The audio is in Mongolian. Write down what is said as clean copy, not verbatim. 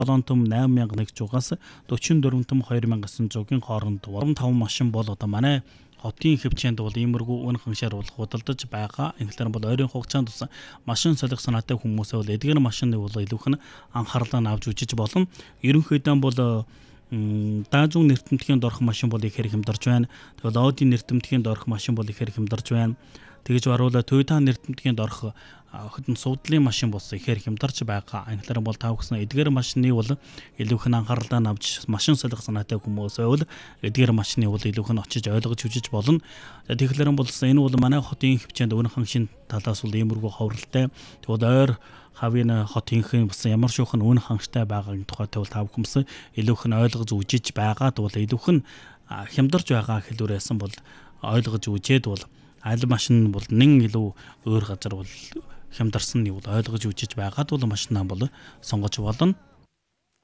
7 төм 8100-аас 44 төм 2900-гийн хооронд 5 машин бол одоо манай хотын хөвчөнд бол иймэрхүү үн ханшаар бол худалдаж байгаа. Ингэлээр бол ойрын хугацаанд тусан машин солих санаатай хүмүүсээ бол эдгээр машины бол илүүх нь анхаарлаа авч үзэж болно. Ерөнхийдөө бол даажун нэртэмтгэхийн дорх машин бол ихээр хямдарч байна. Тэгвэл Audi нэртэмтгэхийн дорх машин бол ихээр хямдарч байна. Тэгж баруула Toyota нэртэмтгэхийн дорх хөдөн суудлын машин болсон ихээр хямдарч байгаа. Анхлаар бол тав гэсэн эдгээр машины бол илүүх нь анхаарлаа авч машин солих санаатай хүмүүс байвал эдгээр машины бол илүүх нь очиж ойлгож хүжиж болно. Тэгэхээр бол энэ бол манай хотын хөвчөнд өн ханшийн талаас бол иймэрхүү ховролтой. Тэгвэл ойр хавийн хотынхын бас ямар шүүхэн өн хангаштай байгаагийн тухайтай бол тав хүмүүс илүүх нь ойлгож үжиж байгаад бол илүүх нь хямдарч байгаа хэлбэрээсэн бол ойлгож үжээд бол аль машин бол нэн илүү өөр газар бол хямдарсан нь бол ойлгож үжиж байгаад бол машинаа бол сонгож болно.